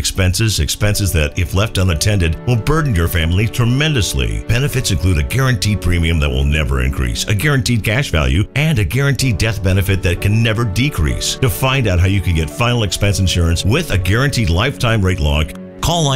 expenses that, if left unattended, will burden your family tremendously. Benefits include a guaranteed premium that will never increase, a guaranteed cash value, and a guaranteed death benefit that can never decrease. To find out how you can get final expense insurance with a guaranteed lifetime rate lock, call